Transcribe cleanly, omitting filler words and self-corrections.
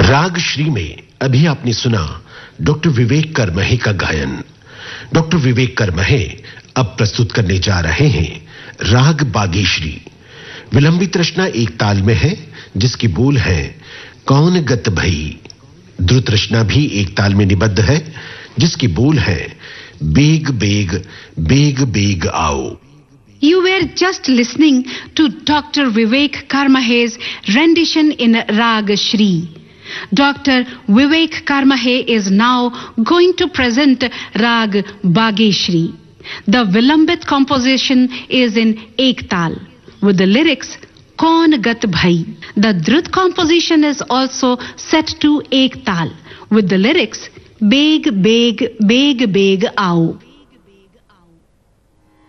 राग श्री में अभी आपने सुना डॉक्टर विवेक करमहे का गायन। डॉक्टर विवेक करमहे अब प्रस्तुत करने जा रहे हैं राग बागेश्री। विलंबित रचना एक ताल में है जिसकी बोल है कौन गत भई। द्रुत रचना भी एक ताल में निबद्ध है जिसकी बोल है बेग बेग बेग बेग आओ। You were just listening to Dr. Vivek Karmahe's rendition in Rag Shri. Dr. Vivek Karmahe is now going to present Rag Bageshri. The Vilambit composition is in Ek Tal with the lyrics Kaun Gat Bhai. The Drut composition is also set to Ek Tal with the lyrics Beg Beg Beg Beg Aao.